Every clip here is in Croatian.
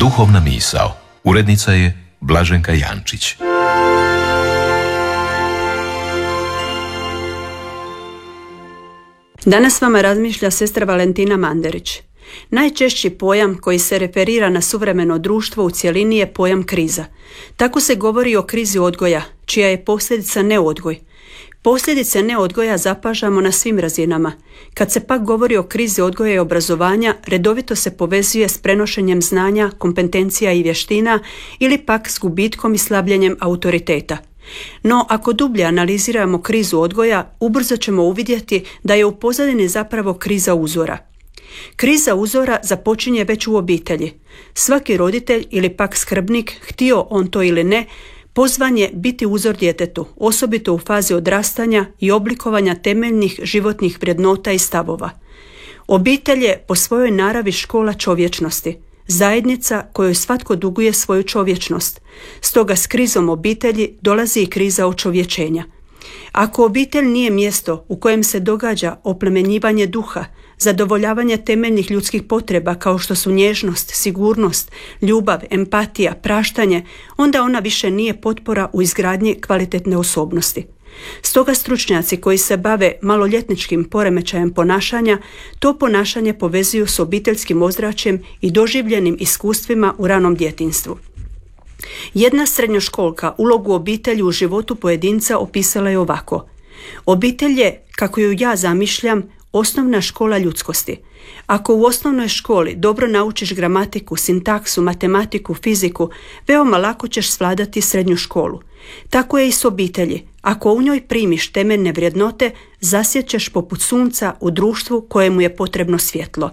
Duhovna misao. Urednica je Blaženka Jančić. Danas vama razmišlja sestra Valentina Manderić. Najčešći pojam koji se referira na suvremeno društvo u cjelini je pojam kriza. Tako se govori o krizi odgoja, čija je posljedica neodgoj. Posljedice neodgoja zapažamo na svim razinama. Kad se pak govori o krizi odgoja i obrazovanja, redovito se povezuje s prenošenjem znanja, kompetencija i vještina ili pak s gubitkom i slabljenjem autoriteta. No, ako dublje analiziramo krizu odgoja, ubrzo ćemo uvidjeti da je u pozadini zapravo kriza uzora. Kriza uzora započinje već u obitelji. Svaki roditelj ili pak skrbnik, htio on to ili ne, pozvan je biti uzor djetetu, osobito u fazi odrastanja i oblikovanja temeljnih životnih vrijednota i stavova. Obitelj je po svojoj naravi škola čovječnosti, zajednica kojoj svatko duguje svoju čovječnost. Stoga s krizom obitelji dolazi i kriza očovječenja. Ako obitelj nije mjesto u kojem se događa oplemenjivanje duha, zadovoljavanje temeljnih ljudskih potreba kao što su nježnost, sigurnost, ljubav, empatija, praštanje, onda ona više nije potpora u izgradnji kvalitetne osobnosti. Stoga stručnjaci koji se bave maloljetničkim poremećajem ponašanja, to ponašanje povezuju s obiteljskim ozračjem i doživljenim iskustvima u ranom djetinjstvu. Jedna srednjoškolka ulogu obitelji u životu pojedinca opisala je ovako: obitelj je, kako ju ja zamišljam, osnovna škola ljudskosti. Ako u osnovnoj školi dobro naučiš gramatiku, sintaksu, matematiku, fiziku, veoma lako ćeš svladati srednju školu. Tako je i s obitelji. Ako u njoj primiš temeljne vrijednote, zasjećeš poput sunca u društvu kojemu je potrebno svjetlo.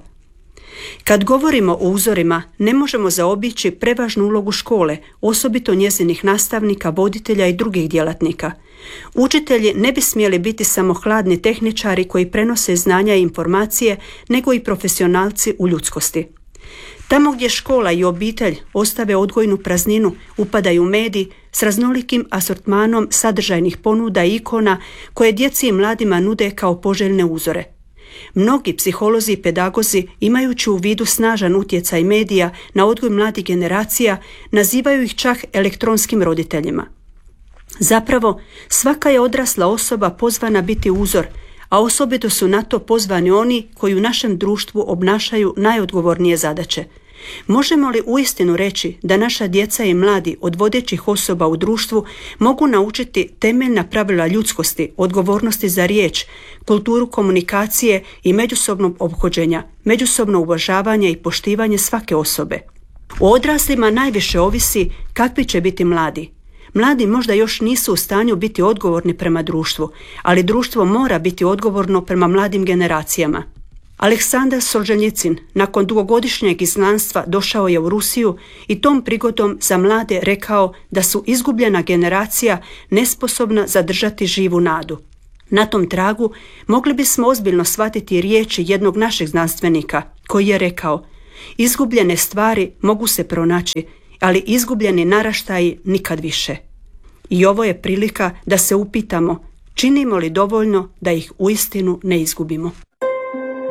Kad govorimo o uzorima, ne možemo zaobići prevažnu ulogu škole, osobito njezinih nastavnika, voditelja i drugih djelatnika. Učitelji ne bi smjeli biti samo hladni tehničari koji prenose znanja i informacije, nego i profesionalci u ljudskosti. Tamo gdje škola i obitelj ostave odgojnu prazninu, upadaju mediji s raznolikim asortmanom sadržajnih ponuda i ikona koje djeci i mladima nude kao poželjne uzore. Mnogi psiholozi i pedagozi, imajući u vidu snažan utjecaj medija na odgoj mladih generacija, nazivaju ih čak elektronskim roditeljima. Zapravo, svaka je odrasla osoba pozvana biti uzor, a osobito su na to pozvani oni koji u našem društvu obnašaju najodgovornije zadaće. Možemo li uistinu reći da naša djeca i mladi od vodećih osoba u društvu mogu naučiti temeljna pravila ljudskosti, odgovornosti za riječ, kulturu komunikacije i međusobnog ophođenja, međusobno uvažavanje i poštivanje svake osobe? O odraslima najviše ovisi kakvi će biti mladi. Mladi možda još nisu u stanju biti odgovorni prema društvu, ali društvo mora biti odgovorno prema mladim generacijama. Aleksandar Solženjicin nakon dugogodišnjeg izgnanstva došao je u Rusiju i tom prigodom za mlade rekao da su izgubljena generacija nesposobna zadržati živu nadu. Na tom tragu mogli bismo ozbiljno shvatiti riječi jednog našeg znanstvenika koji je rekao: izgubljene stvari mogu se pronaći, ali izgubljeni naraštaji nikad više. I ovo je prilika da se upitamo, činimo li dovoljno da ih uistinu ne izgubimo.